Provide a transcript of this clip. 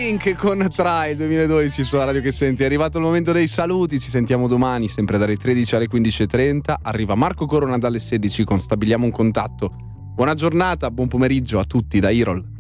Pink con Try 2012 sulla radio che senti. È arrivato il momento dei saluti, ci sentiamo domani sempre dalle 13 alle 15.30. Arriva Marco Corona dalle 16 con Stabiliamo un contatto. Buona giornata, buon pomeriggio a tutti da Irol.